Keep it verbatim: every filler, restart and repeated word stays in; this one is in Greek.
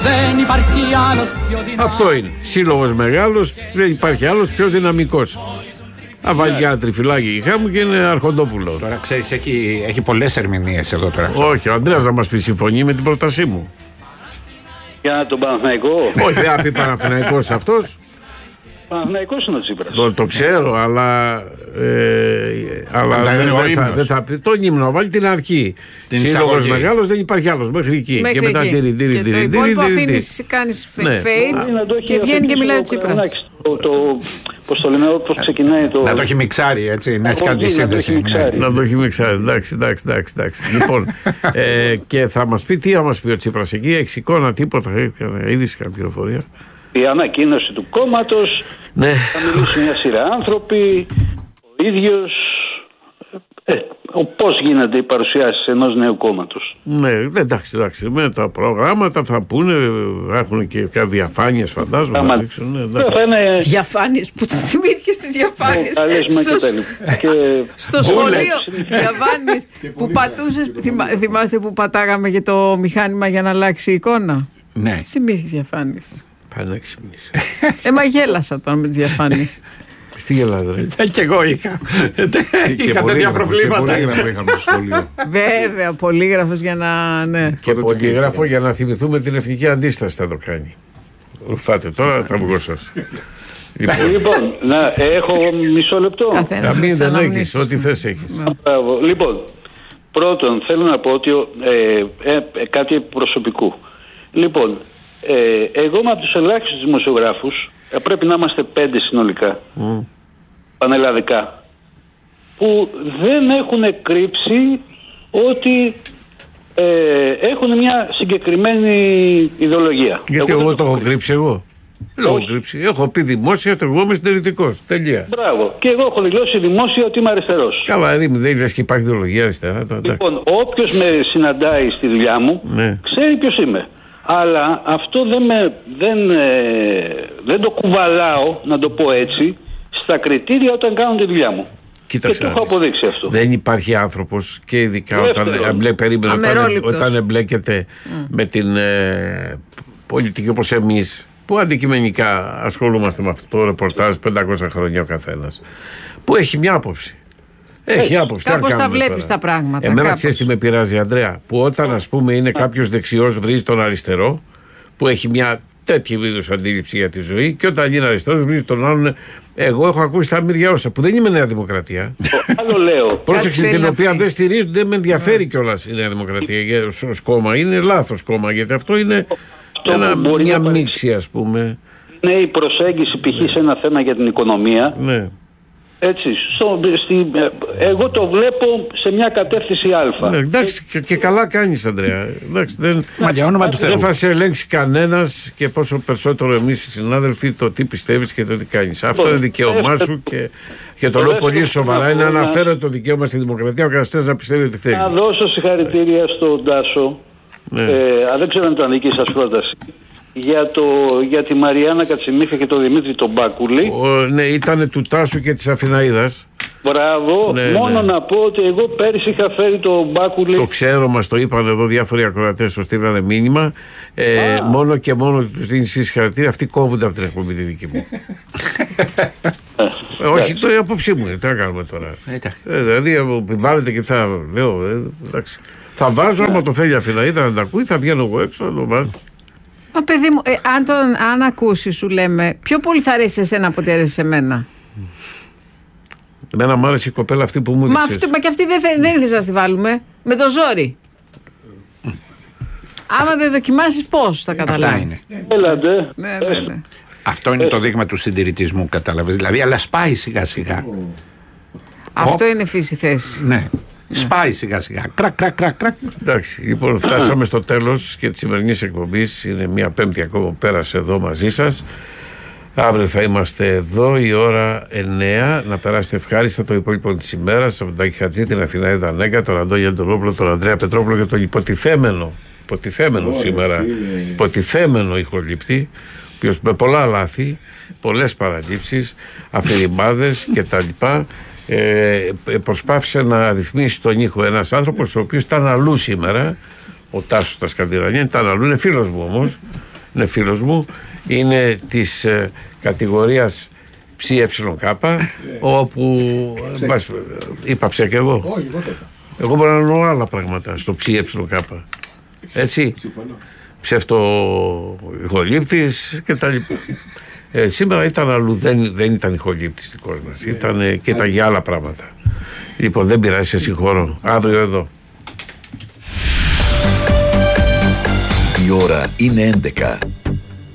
Δεν υπάρχει άλλος πιο δυνατός. Αυτό είναι. Σύλλογος μεγάλος, δεν υπάρχει άλλος πιο δυναμικός. Αβαγιά τριφυλάκι η Χάμου και είναι Αρχοντόπουλο. Τώρα ξέρεις, έχει, έχει πολλές ερμηνείες εδώ τώρα. Όχι, ο Ανδρέας να μας πει συμφωνεί με την πρότασή μου. Για τον Παναθηναϊκό. Όχι, δεν θα πει Παναθηναϊκός αυτός. Παναθηναϊκός είναι ο Τσίπρας. Το, το ξέρω, αλλά, ε, αλλά Αλλά δεν, είναι ο δεν, θα, ύμνος. δεν θα πει. Τον ύμνο, βάλει την αρχή. Την Σύλλογος εισαγωγή. μεγάλος δεν υπάρχει άλλος μέχρι εκεί. Μέχρι και μετά εκεί. τύρι, τύρι, Και τύρι, το τύρι, υπόλοιπο τύρι, τύρι. αφήνεις, κάνεις Ναι. fade Μπορεί να το έχει και βγαίνει και μιλάει ο αφήσει Τσίπρας. Κορονάκης. Το, το, πώς το λέμε, πώς ξεκινάει το... Να το έχει μιξάρει, έτσι, να έχει Όχι, κάνει τη να το έχει σύνδεση. μιξάρει. Να το έχει μιξάρει. Εντάξει, εντάξει, εντάξει. εντάξει. Λοιπόν, ε, και θα μας πει τι θα μας πει ο Τσίπρας εκεί. Έχει εικόνα τίποτα, έχει είδηση κάποια πληροφορία. Η ανακοίνωση του κόμματος, Ναι. θα μιλήσει μια σειρά άνθρωποι, ο ίδιος, ε, ο πώς γίνεται η παρουσιάση ενός νέου κόμματος. Ναι, εντάξει, εντάξει. Με τα προγράμματα θα πούνε, έχουν και κάποια διαφάνειες φαντάζομαι. Άμα- Να δείξουν, ναι, εντάξει. Θα είναι Διαφάνειες, που τις θυμήθηκες τις διαφάνειες. καλέσμα Στο- και τα λοιπά. Και Στο σχολείο, διαφάνειες που πατούσες, θυμά- θυμάστε που πατάγαμε και το μηχάνημα για να αλλάξει η εικόνα. Ναι. Θυμήθηκες διαφάνειες. Πάνε να ξυπνήσει. Ε, μα γέλασα τώρα με τις διαφάνειες. Τι γελάτε, ρε. Ε, Κι εγώ είχα. Είχα τέτοια πολύγραφο, προβλήματα. Και πολύγραφο είχαμε στο σχολείο. Βέβαια, πολύγραφος για να. Ναι. Και Πότε το πολυγράφο κλείσατε? για να θυμηθούμε την εθνική αντίσταση θα το κάνει. Φάτε τώρα τα αυγό σας. Λοιπόν, λοιπόν, να, έχω μισό λεπτό. Καθένα να με μην τις δεν αναμνήσεις έχεις, του. ό,τι θες έχεις. Ναι. Μπράβο. Λοιπόν, πρώτον θέλω να πω ότι ε, ε, ε, κάτι προσωπικού. Λοιπόν, ε, εγώ είμαι από τους ελάχιστους δημοσιογράφους, ε, πρέπει να είμαστε πέντε συνολικά, Mm. πανελλαδικά, που δεν έχουν κρύψει ότι ε, έχουν μια συγκεκριμένη ιδεολογία. Γιατί εγώ το έχω κρύψει εγώ. Δεν έχω Όχι. κρύψει. Έχω πει δημόσια ότι εγώ είμαι συντηρητικός. Τελεία. Μπράβο. Και εγώ έχω δηλώσει δημόσια ότι είμαι αριστερός. Καλά, Ρήμη, δεν λες και υπάρχει ιδεολογία αριστερά. το εντάξει. Λοιπόν, όποιος με συναντάει στη δουλειά μου, Ναι. ξέρει ποιος είμαι. Αλλά αυτό δεν, με, δεν, ε, δεν το κουβαλάω, να το πω έτσι, στα κριτήρια όταν κάνω τη δουλειά μου. Κοίταξε και το να έχω δεις. αποδείξει αυτό. Δεν υπάρχει άνθρωπος και ειδικά όταν, Δεύτερον. εμπλέ, περίμενε, όταν, Αμερόληπτος. όταν εμπλέκεται με την ε, πολιτική όπως εμείς, που αντικειμενικά ασχολούμαστε με αυτό το ρεπορτάζ πεντακόσια χρόνια ο καθένας, που έχει μια άποψη. Έχει άποψη. Τι να Κάπως τα κάνουμε βλέπεις τώρα. τα πράγματα, Εμένα κάπως. ξέρεις τι με πειράζει, Ανδρέα, που όταν ας πούμε είναι κάποιος δεξιός βρίζει τον αριστερό, που έχει μια τέτοια είδους αντίληψη για τη ζωή, και όταν είναι αριστερός βρίζει τον άλλον. Εγώ έχω ακούσει τα μύρια όσα, που δεν είμαι Νέα Δημοκρατία. Άλλο λέω. Πρόσεξε, θέλει την να οποία πει. δεν στηρίζουν, δεν με ενδιαφέρει κιόλας η Νέα Δημοκρατία για- ως κόμμα. Είναι λάθος κόμμα, γιατί αυτό είναι Αυτό ένα, που μπορεί μια να παρεξ- μίξη, ας πούμε. Είναι η προσέγγιση π.χ. σε ένα θέμα για την οικονομία. Ναι. Έτσι, στο, στη, ε, εγώ το βλέπω σε μια κατεύθυνση α. Ναι, εντάξει, και, και καλά κάνεις, Ανδρέα. Εντάξει, δεν, Μα για όνομα του Θεού. δεν θα σε ελέγξει κανένας, και πόσο περισσότερο εμείς οι συνάδελφοι, το τι πιστεύεις και το τι κάνεις. Αυτό είναι δικαίωμά σου, και, και το λέω πολύ σοβαρά. Είναι να- αναφέρω το δικαίωμα στη δημοκρατία ο καθένας να πιστεύει ότι θέλει. Να δώσω συγχαρητήρια στον Τάσο. Ναι. Ε, α, δεν ξέρω αν ήταν δική σας πρόταση. Για, το, για τη Μαριάννα Κατσιμίχα και τον Δημήτρη τον Μπάκουλη. Ο, ναι, ήταν του Τάσου και της Αθηναίδας. Μπράβο. Ναι, Μόνο ναι. να πω ότι εγώ πέρυσι είχα φέρει τον Μπάκουλη. Το ξέρω, μας το είπαν εδώ διάφοροι ακροατές, το στείλανε μήνυμα. Ε, μόνο και μόνο ότι τους δίνεις συγχαρητήρια, αυτοί κόβονται από την εκπομπή τη δική μου. ε, όχι, το η απόψη μου είναι. Τι να κάνουμε τώρα. Εντάξει. Ε, δηλαδή, επιβάλλεται και θα λέω. Ε, εντάξει. Θα βάζω, άμα το θέλει η Αθηναίδα να τα ακούει, θα βγαίνω εγώ έξω να το βάζω. Μα παιδί μου, ε, αν, τον, αν ακούσει, σου λέμε, πιο πολύ θα αρέσει εσένα από ότι αρέσει σε μένα. Εμένα μου άρεσε η κοπέλα αυτή που μου Μα, έδειξες. αυτή, μα και αυτή δεν, θε- δεν ήθελες να στη βάλουμε. Με το ζόρι. Άμα δεν δοκιμάσεις, πώς θα Αυτά καταλάβεις. είναι. Έλατε. Ναι, ναι, ναι. Αυτό είναι το δείγμα του συντηρητισμού, κατάλαβες. Δηλαδή, αλλά σπάει σιγά σιγά. Αυτό είναι φύση θέση. Ναι. Σπάει σιγά σιγά. Κρακ, κρακ, κρακ, κρακ. Εντάξει, λοιπόν, φτάσαμε στο τέλος και της σημερινής εκπομπής. Είναι μια πέμπτη ακόμα που πέρασε εδώ μαζί σας. Αύριο θα είμαστε εδώ η ώρα εννέα. Να περάσετε ευχάριστα το υπόλοιπο της ημέρας από τον Τάκη Χατζή, την Αθηναίδα Νέγκα, τον Αντώνη Αντωνόπουλο, τον Ανδρέα Πετρόπουλο και τον υποτιθέμενο, υποτιθέμενο σήμερα, υποτιθέμενο ηχολήπτη, ο οποίος με πολλά λάθη, πολλές παραλήψεις, αφηρημάδες κτλ. Ε, προσπάθησε να ρυθμίσει τον ήχο ένας άνθρωπος ο οποίος ήταν αλλού σήμερα, ο Τάσος στα Σκανδιναβία, ήταν αλλού, είναι φίλος μου όμως, είναι φίλος μου, είναι της ε, κατηγορίας ΨΕΚ, όπου ε, μας, είπα ψε και εγώ. Όχι, εγώ τότε. Εγώ μπορώ να εννοώ άλλα πράγματα στο ΨΕΚ. Έτσι. Συμφωνώ. Ψευτοϊχολήπτης και τα λοιπά. Ε, σήμερα ήταν αλλού, δεν, δεν ήταν ηχολήπτης δικός μας. Ήταν ε, και ήταν για άλλα πράγματα. Λοιπόν, δεν πειράζει, σε συγχωρώ. Αύριο εδώ. Η ώρα είναι έντεκα.